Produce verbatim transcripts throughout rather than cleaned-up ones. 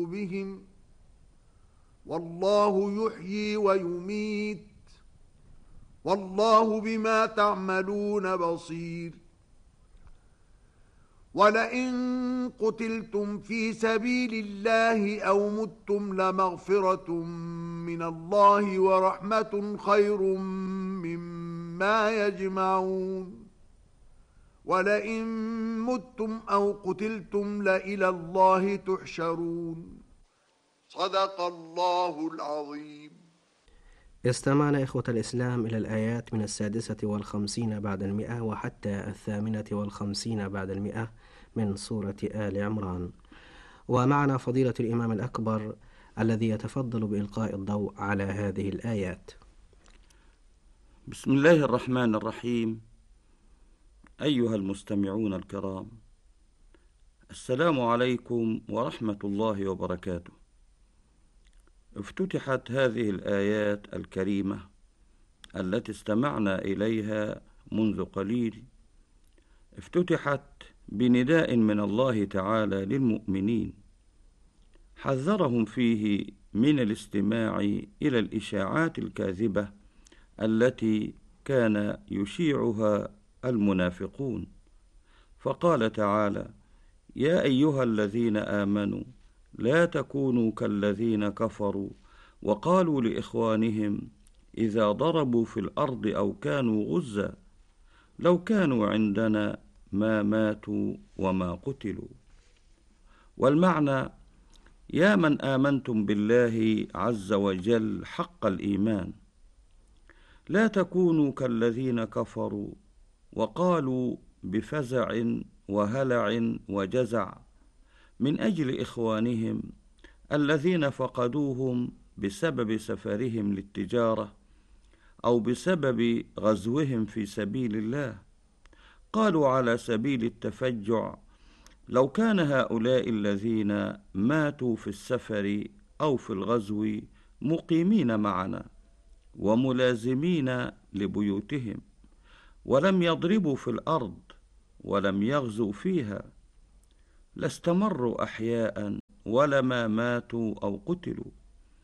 بهم والله يحيي ويميت والله بما تعملون بصير. ولئن قتلتم في سبيل الله أو متم لمغفرة من الله ورحمة خير مما يجمعون. ولئن متم أو قتلتم لإلى الله تحشرون. صدق الله العظيم. استمعنا إخوة الإسلام إلى الآيات من السادسة والخمسين بعد المئة وحتى الثامنة والخمسين بعد المئة من سورة آل عمران، ومعنا فضيلة الإمام الأكبر الذي يتفضل بإلقاء الضوء على هذه الآيات. بسم الله الرحمن الرحيم. أيها المستمعون الكرام، السلام عليكم ورحمة الله وبركاته. افتتحت هذه الآيات الكريمة التي استمعنا إليها منذ قليل، افتتحت بنداء من الله تعالى للمؤمنين، حذرهم فيه من الاستماع إلى الإشاعات الكاذبة التي كان يشيعها المنافقون، فقال تعالى: يا أيها الذين آمنوا لا تكونوا كالذين كفروا وقالوا لإخوانهم إذا ضربوا في الأرض أو كانوا غزا لو كانوا عندنا ما ماتوا وما قتلوا. والمعنى: يا من آمنتم بالله عز وجل حق الإيمان، لا تكونوا كالذين كفروا وقالوا بفزع وهلع وجزع من أجل إخوانهم الذين فقدوهم بسبب سفرهم للتجارة أو بسبب غزوهم في سبيل الله. قالوا على سبيل التفجع: لو كان هؤلاء الذين ماتوا في السفر أو في الغزو مقيمين معنا وملازمين لبيوتهم ولم يضربوا في الأرض ولم يغزوا فيها لاستمروا أحياء ولما ماتوا أو قتلوا.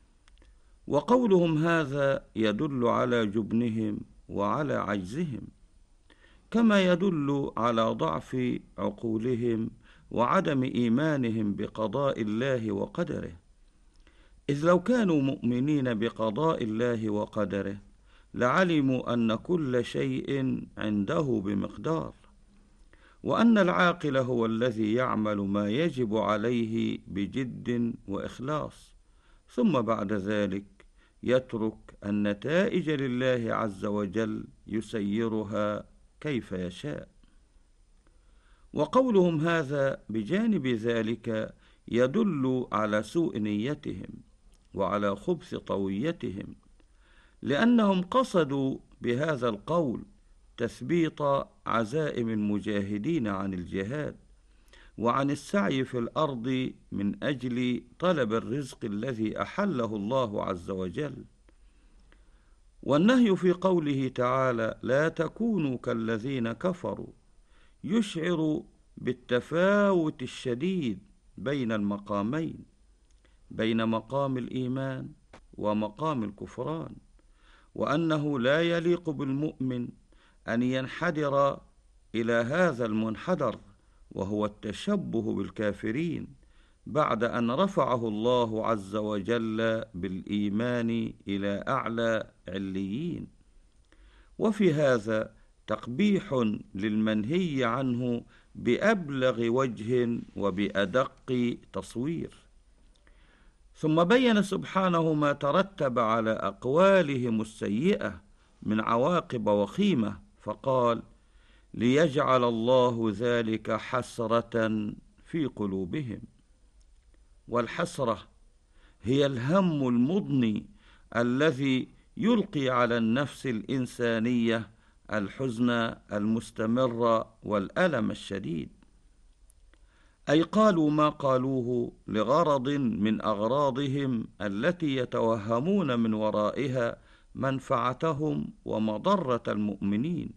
وقولهم هذا يدل على جبنهم وعلى عجزهم، كما يدل على ضعف عقولهم وعدم إيمانهم بقضاء الله وقدره، إذ لو كانوا مؤمنين بقضاء الله وقدره لعلموا أن كل شيء عنده بمقدار، وأن العاقل هو الذي يعمل ما يجب عليه بجد وإخلاص، ثم بعد ذلك يترك النتائج لله عز وجل يسيرها كيف يشاء. وقولهم هذا بجانب ذلك يدل على سوء نيتهم وعلى خبث طويتهم، لأنهم قصدوا بهذا القول تثبيط عزائم المجاهدين عن الجهاد وعن السعي في الأرض من أجل طلب الرزق الذي أحله الله عز وجل. والنهي في قوله تعالى: لا تكونوا كالذين كفروا، يشعر بالتفاوت الشديد بين المقامين، بين مقام الإيمان ومقام الكفران، وأنه لا يليق بالمؤمن أن ينحدر إلى هذا المنحدر وهو التشبه بالكافرين بعد أن رفعه الله عز وجل بالإيمان إلى أعلى عليين. وفي هذا تقبيح للمنهي عنه بأبلغ وجه وبأدق تصوير. ثم بين سبحانه ما ترتب على أقوالهم السيئة من عواقب وخيمة، فقال: ليجعل الله ذلك حسرة في قلوبهم. والحسرة هي الهم المضني الذي يلقي على النفس الإنسانية الحزن المستمر والألم الشديد، أي قالوا ما قالوه لغرض من أغراضهم التي يتوهمون من ورائها منفعتهم ومضرة المؤمنين،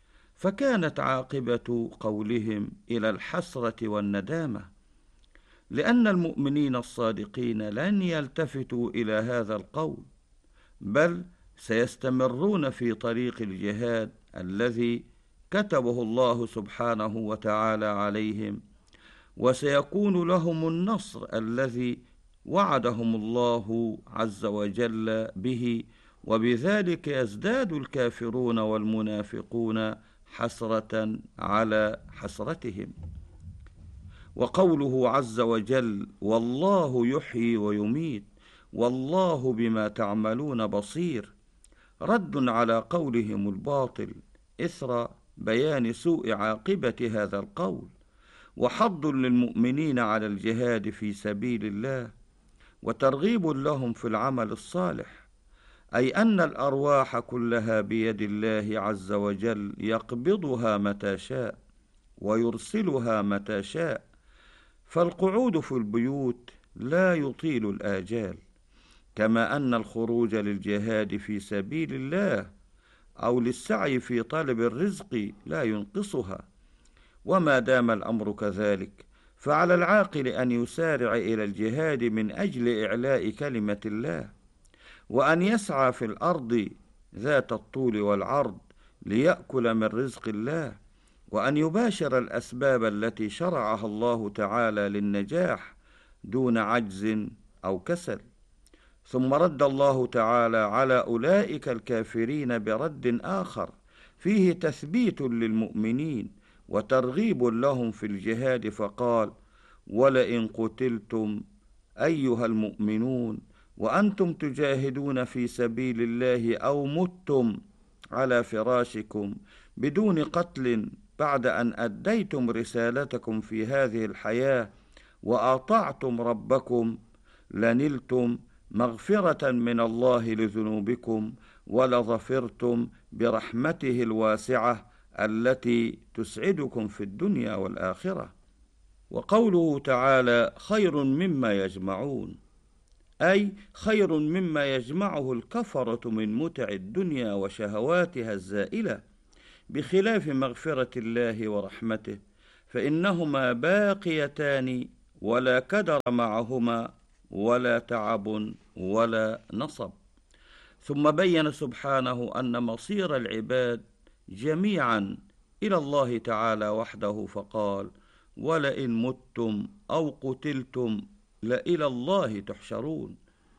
فكانت عاقبة قولهم إلى الحسرة والندامة، لأن المؤمنين الصادقين لن يلتفتوا إلى هذا القول، بل سيستمرون في طريق الجهاد الذي كتبه الله سبحانه وتعالى عليهم، وسيكون لهم النصر الذي وعدهم الله عز وجل به، وبذلك يزداد الكافرون والمنافقون حسرة على حسرتهم. وقوله عز وجل: والله يحيي ويميت والله بما تعملون بصير، رد على قولهم الباطل إثر بيان سوء عاقبة هذا القول، وحض للمؤمنين على الجهاد في سبيل الله، وترغيب لهم في العمل الصالح، أي أن الأرواح كلها بيد الله عز وجل يقبضها متى شاء ويرسلها متى شاء، فالقعود في البيوت لا يطيل الآجال، كما أن الخروج للجهاد في سبيل الله أو للسعي في طلب الرزق لا ينقصها. وما دام الأمر كذلك، فعلى العاقل أن يسارع إلى الجهاد من أجل إعلاء كلمة الله، وأن يسعى في الأرض ذات الطول والعرض ليأكل من رزق الله، وأن يباشر الأسباب التي شرعها الله تعالى للنجاح دون عجز أو كسل. ثم رد الله تعالى على أولئك الكافرين برد آخر فيه تثبيت للمؤمنين وترغيب لهم في الجهاد، فقال: ولئن قتلتم أيها المؤمنون وأنتم تجاهدون في سبيل الله أو متم على فراشكم بدون قتل بعد أن أديتم رسالتكم في هذه الحياة وأطعتم ربكم لنلتم مغفرة من الله لذنوبكم ولظفرتم برحمته الواسعة التي تسعدكم في الدنيا والآخرة. وقوله تعالى: خير مما يجمعون، أي خير مما يجمعه الكفرة من متع الدنيا وشهواتها الزائلة، بخلاف مغفرة الله ورحمته، فإنهما باقيتان ولا كدر معهما ولا تعب ولا نصب. ثم بين سبحانه أن مصير العباد جميعا إلى الله تعالى وحده، فقال: ولئن متم أو قتلتم لإلى الله تحشرون،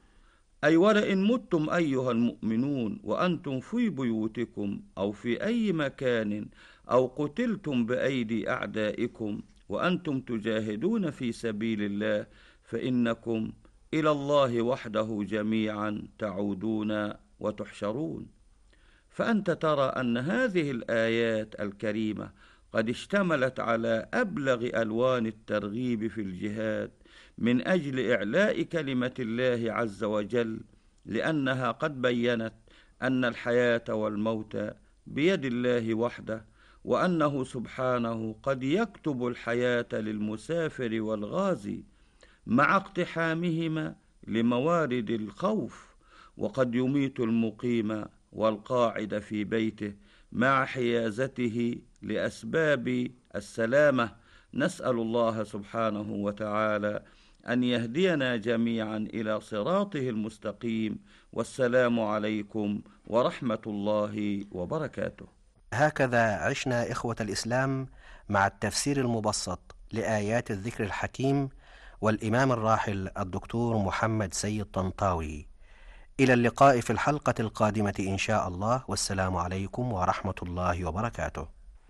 أي ولئن متم أيها المؤمنون وأنتم في بيوتكم أو في أي مكان، أو قتلتم بأيدي أعدائكم وأنتم تجاهدون في سبيل الله، فإنكم إلى الله وحده جميعا تعودون وتحشرون. فأنت ترى أن هذه الآيات الكريمة قد اشتملت على أبلغ ألوان الترغيب في الجهاد من أجل إعلاء كلمة الله عز وجل، لأنها قد بيّنت أن الحياة والموت بيد الله وحده، وأنه سبحانه قد يكتب الحياة للمسافر والغازي مع اقتحامهما لموارد الخوف، وقد يميت المقيم والقاعد في بيته مع حيازته لأسباب السلامة. نسأل الله سبحانه وتعالى أن يهدينا جميعا إلى صراطه المستقيم، والسلام عليكم ورحمة الله وبركاته. هكذا عشنا إخوة الإسلام مع التفسير المبسط لآيات الذكر الحكيم والإمام الراحل الدكتور محمد سيد طنطاوي. إلى اللقاء في الحلقة القادمة إن شاء الله، والسلام عليكم ورحمة الله وبركاته.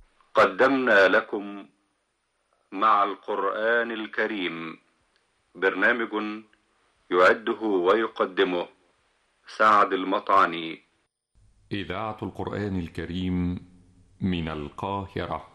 قدمنا لكم مع القرآن الكريم برنامج يعده ويقدمه سعد المطعني. إذاعة القرآن الكريم من القاهرة.